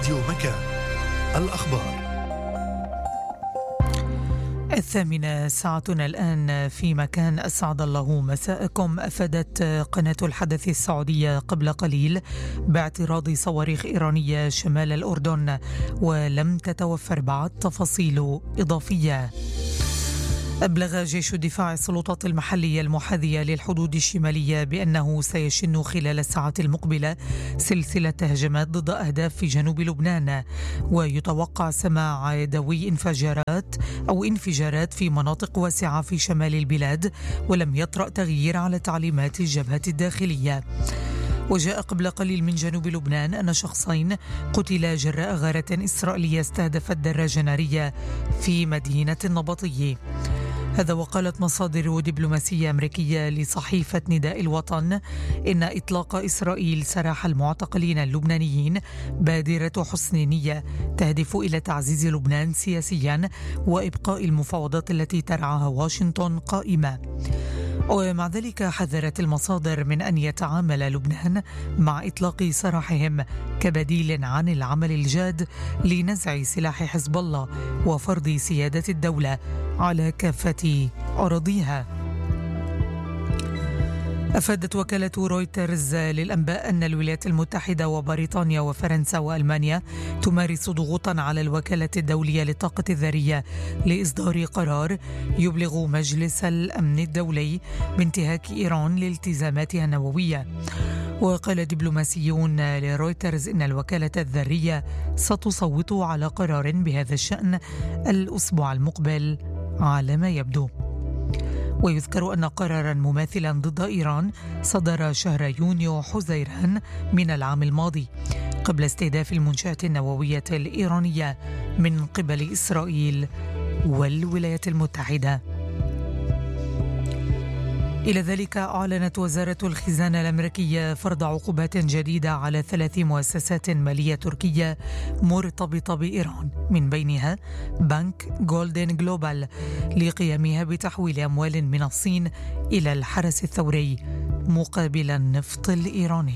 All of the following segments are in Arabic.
راديو مكان. الأخبار 8:00 ساعتنا الآن في مكان. أسعد الله مساءكم. أفادت قناة الحدث السعودية قبل قليل باعتراض صواريخ إيرانية شمال الأردن، ولم تتوفر بعد تفاصيل إضافية. أبلغ جيش الدفاع السلطات المحلية المحاذية للحدود الشمالية بأنه سيشن خلال الساعات المقبلة سلسلة هجمات ضد أهداف في جنوب لبنان، ويتوقع سماع دوي انفجارات في مناطق واسعة في شمال البلاد، ولم يطرأ تغيير على تعليمات الجبهة الداخلية. وجاء قبل قليل من جنوب لبنان أن شخصين قتلا جراء غارة إسرائيلية استهدفت دراجة نارية في مدينة النبطية. هذا وقالت مصادر دبلوماسية أمريكية لصحيفة نداء الوطن إن إطلاق إسرائيل سراح المعتقلين اللبنانيين بادرة حسن نية تهدف إلى تعزيز لبنان سياسيا وإبقاء المفاوضات التي ترعاها واشنطن قائمة. ومع ذلك حذرت المصادر من أن يتعامل لبنان مع إطلاق سراحهم كبديل عن العمل الجاد لنزع سلاح حزب الله وفرض سيادة الدولة على كافة أراضيها. أفادت وكالة رويترز للأنباء أن الولايات المتحدة وبريطانيا وفرنسا وألمانيا تمارس ضغوطا على الوكالة الدولية للطاقة الذرية لإصدار قرار يبلغ مجلس الأمن الدولي بانتهاك إيران لالتزاماتها النووية. وقال دبلوماسيون لرويترز إن الوكالة الذرية ستصوت على قرار بهذا الشأن الأسبوع المقبل على ما يبدو. ويذكر أن قرارا مماثلا ضد إيران صدر شهر يونيو حزيران من العام الماضي قبل استهداف المنشآت النووية الإيرانية من قبل إسرائيل والولايات المتحدة. إلى ذلك أعلنت وزارة الخزانة الأمريكية فرض عقوبات جديدة على 3 مؤسسات مالية تركية مرتبطة بإيران، من بينها بنك جولدن جلوبال لقيامها بتحويل أموال من الصين إلى الحرس الثوري مقابل النفط الإيراني.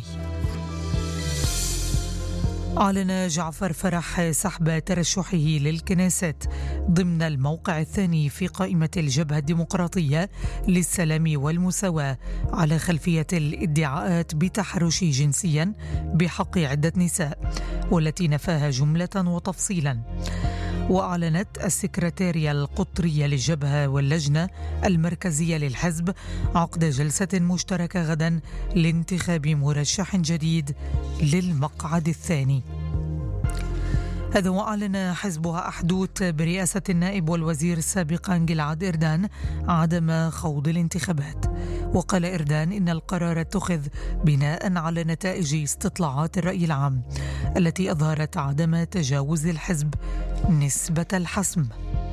أعلن جعفر فرح سحب ترشحه للكنيست ضمن الموقع الثاني في قائمة الجبهة الديمقراطية للسلام والمساواة على خلفية الادعاءات بتحرش جنسيا بحق عدة نساء، والتي نفاها جملة وتفصيلا. وأعلنت السكرتارية القطرية للجبهة واللجنة المركزية للحزب عقد جلسة مشتركة غدا لانتخاب مرشح جديد للمقعد الثاني. هذا وأعلن حزبها أحدوث برئاسة النائب والوزير السابق جلعاد إردان عدم خوض الانتخابات. وقال إردان إن القرار اتخذ بناء على نتائج استطلاعات الرأي العام التي أظهرت عدم تجاوز الحزب نسبة الحسم.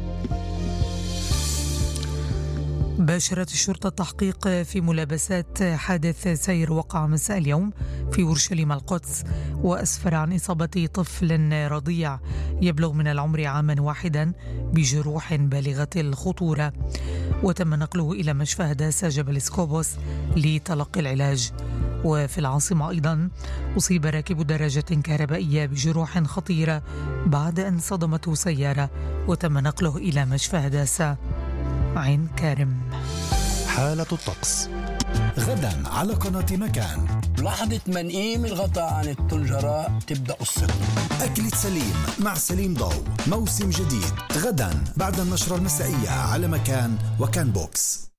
باشرت الشرطة التحقيق في ملابسات حادث سير وقع مساء اليوم في أورشليم القدس، وأسفر عن إصابة طفل رضيع يبلغ من العمر عاما واحدا بجروح بالغة الخطورة، وتم نقله إلى مشفى هداسة جبل سكوبوس لتلقي العلاج. وفي العاصمة أيضا أصيب راكب دراجة كهربائية بجروح خطيرة بعد أن صدمته سيارة، وتم نقله إلى مشفى هداسة عين كارم. حالة الطقس غدا على قناة مكان. لحظة ما نقيم الغطاء عن الطنجرة تبدأ الصدمة. أكلة سليم مع سليم ضو، موسم جديد غدا بعد النشرة المسائية على مكان وكان بوكس.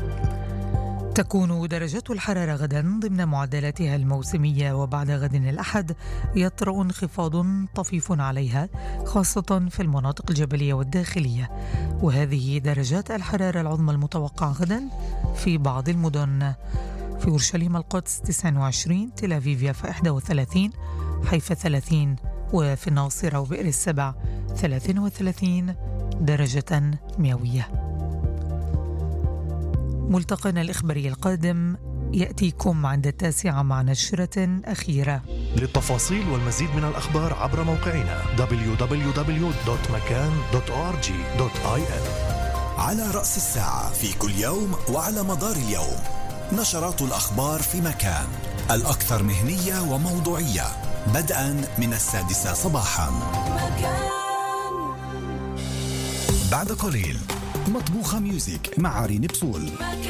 تكون درجات الحرارة غدا ضمن معدلاتها الموسمية، وبعد غد الأحد يطرأ انخفاض طفيف عليها خاصة في المناطق الجبلية والداخلية. وهذه درجات الحرارة العظمى المتوقعة غدا في بعض المدن: في أورشليم القدس 29، تل أبيب يافا 31، حيفا 30، وفي الناصرة وبئر السبع 33 درجة مئوية. ملتقانا الإخباري القادم يأتيكم عند 9 مع نشرة أخيرة. للتفاصيل والمزيد من الأخبار عبر موقعنا www.makan.org.il. على رأس الساعة في كل يوم وعلى مدار اليوم نشرات الأخبار في مكان، الأكثر مهنية وموضوعية بدءا من 6 صباحا. بعد قليل مطبوخة ميوزك مع عرين بسول.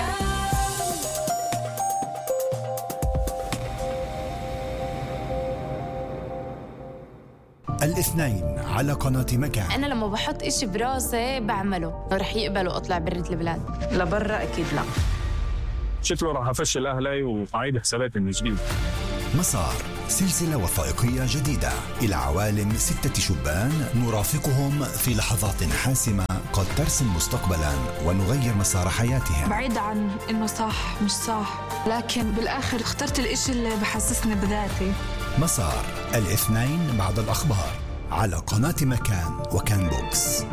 الاثنين على قناة مكان. أنا لما بحط إشي براسي بعمله، رح يقبلوا أطلع برة البلاد. لبرا أكيد لا. شكله راح أفشل أهلي وأعيد حساباتي من جديد. مسار، سلسلة وثائقية جديدة إلى عوالم 6 شبان نرافقهم في لحظات حاسمة قد ترسم مستقبلا ونغير مسار حياتهم. بعيد عن إنه صح مش صح، لكن بالآخر اخترت الإشي اللي بحسسني بذاتي. مسار، الاثنين بعد الأخبار على قناة مكان وكان بوكس.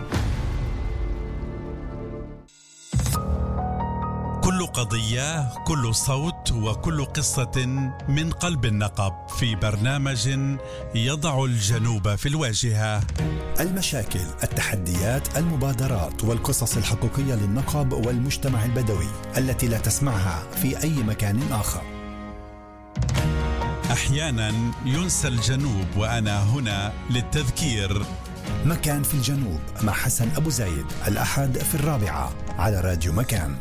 كل قضية، كل صوت وكل قصة من قلب النقب في برنامج يضع الجنوب في الواجهة. المشاكل، التحديات، المبادرات والقصص الحقيقية للنقب والمجتمع البدوي التي لا تسمعها في أي مكان آخر. أحيانا ينسى الجنوب وأنا هنا للتذكير. مكان في الجنوب مع حسن أبو زايد، الأحد في 4 على راديو مكان.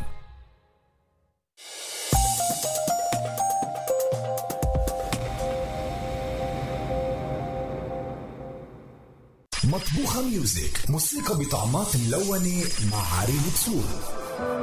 مطبوخة ميوزك، موسيقى بطعمات ملونة مع عرين بسول.